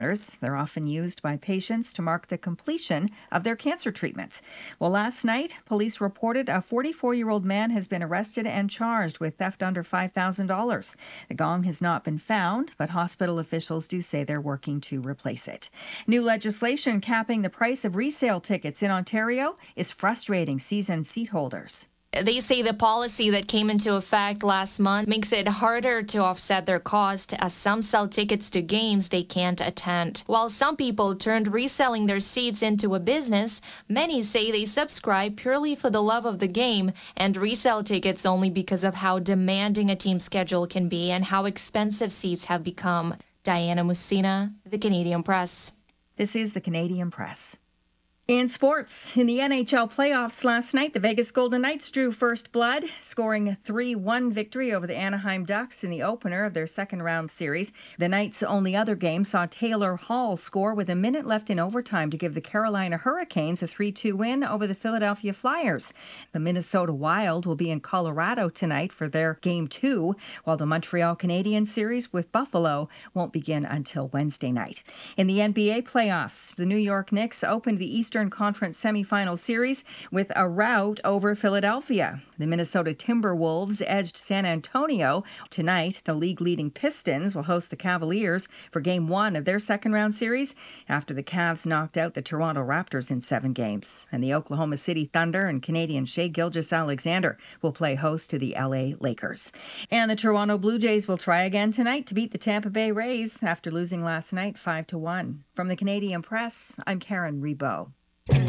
They're often used by patients to mark the completion of their cancer treatments. Well, last night, police reported a 44-year-old man has been arrested and charged with theft under $5,000. The gong has not been found, but hospital officials do say they're working to replace it. New legislation capping the price of resale tickets in Ontario is frustrating season seat holders. They say the policy that came into effect last month makes it harder to offset their cost, as some sell tickets to games they can't attend. While some people turned reselling their seats into a business, many say they subscribe purely for the love of the game and resell tickets only because of how demanding a team schedule can be and how expensive seats have become. Diana Musina, The Canadian Press. This is The Canadian Press. In sports, in the NHL playoffs last night, the Vegas Golden Knights drew first blood, scoring a 3-1 victory over the Anaheim Ducks in the opener of their second-round series. The Knights' only other game saw Taylor Hall score with a minute left in overtime to give the Carolina Hurricanes a 3-2 win over the Philadelphia Flyers. The Minnesota Wild will be in Colorado tonight for their Game 2, while the Montreal Canadiens series with Buffalo won't begin until Wednesday night. In the NBA playoffs, the New York Knicks opened the Eastern Conference semifinal series with a rout over Philadelphia. The Minnesota Timberwolves edged San Antonio. Tonight, the league-leading Pistons will host the Cavaliers for Game 1 of their second-round series after the Cavs knocked out the Toronto Raptors in 7 games. And the Oklahoma City Thunder and Canadian Shai Gilgeous-Alexander will play host to the LA Lakers. And the Toronto Blue Jays will try again tonight to beat the Tampa Bay Rays after losing last night 5-1. From the Canadian Press, I'm Karen Rebo.